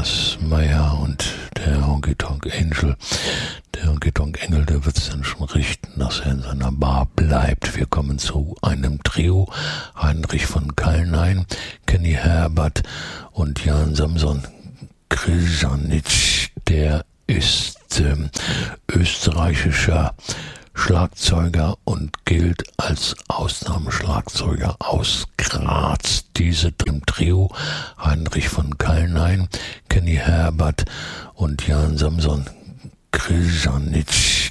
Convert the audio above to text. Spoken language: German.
Thomas Meyer und der Honky Tonk Angel. Der Honky Tonk Engel, der wird's dann schon richten, dass er in seiner Bar bleibt. Wir kommen zu einem Trio. Heinrich von Kallnein, Kenny Herbert und Jan Samson Krizanic. Der ist österreichischer Schlagzeuger und gilt als Ausnahmeschlagzeuger aus Graz. Diese im Trio, Heinrich von Kallnein, Kenny Herbert und Jan Samson Krizanic.